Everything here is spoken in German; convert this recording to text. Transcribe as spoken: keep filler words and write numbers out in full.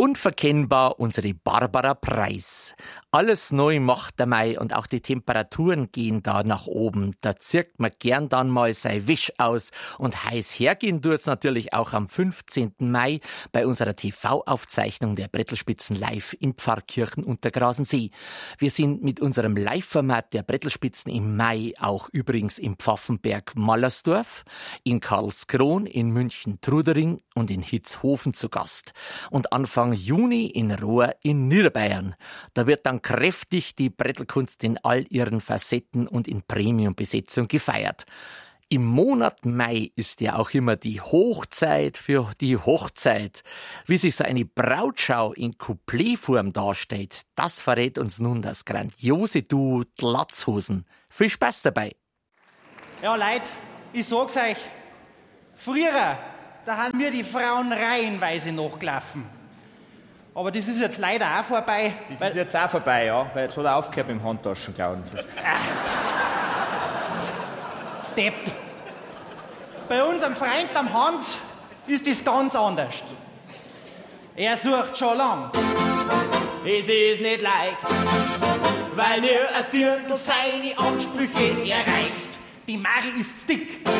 Unverkennbar unsere Barbara Preiss. Alles neu macht der Mai und auch die Temperaturen gehen da nach oben. Da zirkt man gern dann mal sein Wisch aus. Und heiß hergehen tut's natürlich auch am fünfzehnten Mai bei unserer T V-Aufzeichnung der Brettelspitzen live in Pfarrkirchen unter Grasensee. Wir sind mit unserem Live-Format der Brettelspitzen im Mai auch übrigens in Pfaffenberg-Mallersdorf, in Karlskron, in München-Trudering und in Hitzhofen zu Gast. Und Anfang Juni in Rohr in Niederbayern. Da wird dann kräftig die Brettelkunst in all ihren Facetten und in Premium-Besetzung gefeiert. Im Monat Mai ist ja auch immer die Hochzeit für die Hochzeit. Wie sich so eine Brautschau in Coupletform darstellt, das verrät uns nun das grandiose Duo Glatzhosen. Viel Spaß dabei! Ja, Leute, ich sag's euch, früher, da haben wir die Frauen reihenweise nachgelaufen. Aber das ist jetzt leider auch vorbei. Das ist jetzt auch vorbei, ja, weil jetzt hat er aufgehört mit dem Handtaschenklauen. Depp. Bei unserem Freund am Hans ist das ganz anders. Er sucht schon lang. Es ist nicht leicht, weil nur ein Dirndl seine Ansprüche erreicht. Die Mari ist dick